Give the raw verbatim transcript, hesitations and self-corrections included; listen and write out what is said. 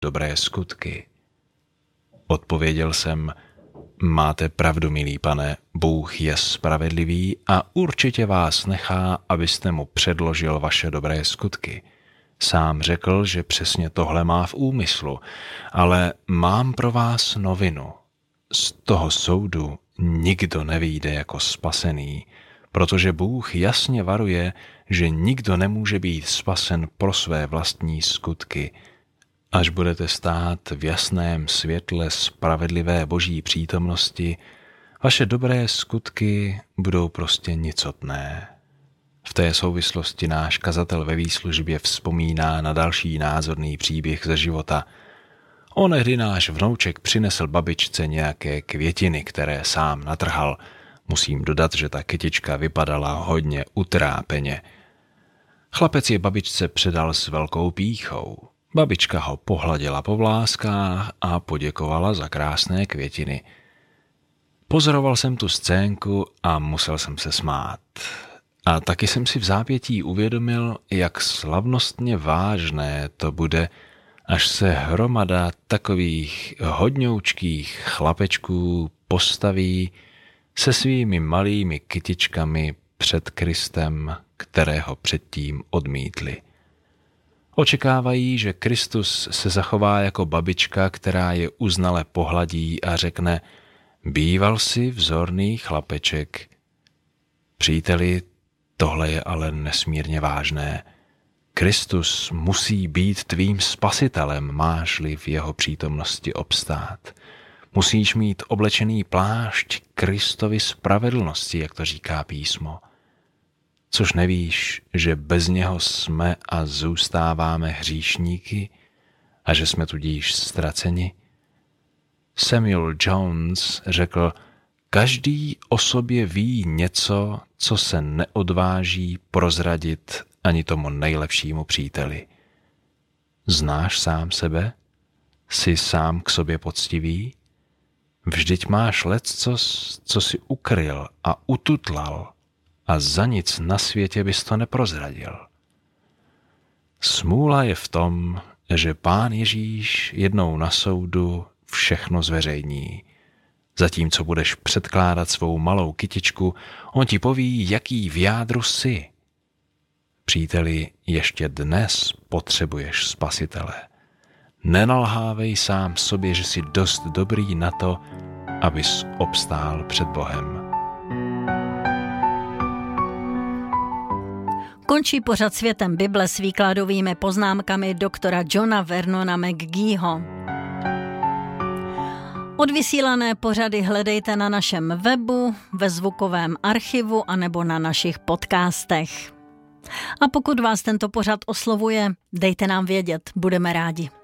dobré skutky. Odpověděl jsem, máte pravdu, milý pane, Bůh je spravedlivý a určitě vás nechá, abyste mu předložil vaše dobré skutky. Sám řekl, že přesně tohle má v úmyslu, ale mám pro vás novinu. Z toho soudu nikdo nevyjde jako spasený, protože Bůh jasně varuje, že nikdo nemůže být spasen pro své vlastní skutky. Až budete stát v jasném světle spravedlivé Boží přítomnosti, vaše dobré skutky budou prostě nicotné. V té souvislosti náš kazatel ve výslužbě vzpomíná na další názorný příběh ze života. Onehdy náš vnouček přinesl babičce nějaké květiny, které sám natrhal. Musím dodat, že ta kytička vypadala hodně utrápeně. Chlapec je babičce předal s velkou pýchou. Babička ho pohladila po vláskách a poděkovala za krásné květiny. Pozoroval jsem tu scénku a musel jsem se smát. A taky jsem si v zápětí uvědomil, jak slavnostně vážné to bude, až se hromada takových hodňoučkých chlapečků postaví se svými malými kytičkami před Kristem, kterého předtím odmítli. Očekávají, že Kristus se zachová jako babička, která je uznale pohladí a řekne, býval si vzorný chlapeček. Příteli, tohle je ale nesmírně vážné. Kristus musí být tvým spasitelem, máš-li v jeho přítomnosti obstát. Musíš mít oblečený plášť Kristovy spravedlnosti, jak to říká písmo. Což nevíš, že bez něho jsme a zůstáváme hříšníky a že jsme tudíž ztraceni? Samuel Jones řekl, každý o sobě ví něco, co se neodváží prozradit ani tomu nejlepšímu příteli. Znáš sám sebe? Jsi sám k sobě poctivý? Vždyť máš leccos, co si ukryl a ututlal a za nic na světě bys to neprozradil. Smůla je v tom, že Pán Ježíš jednou na soudu všechno zveřejní. Zatímco budeš předkládat svou malou kytičku, on ti poví, jaký v jádru jsi. Příteli, ještě dnes potřebuješ spasitele. Nenalhávej sám sobě, že jsi dost dobrý na to, abys obstál před Bohem. Končí pořad Světem Bible s výkladovými poznámkami doktora Johna Vernona McGeeho. Odvysílané pořady hledejte na našem webu, ve zvukovém archivu anebo na našich podcastech. A pokud vás tento pořad oslovuje, dejte nám vědět, budeme rádi.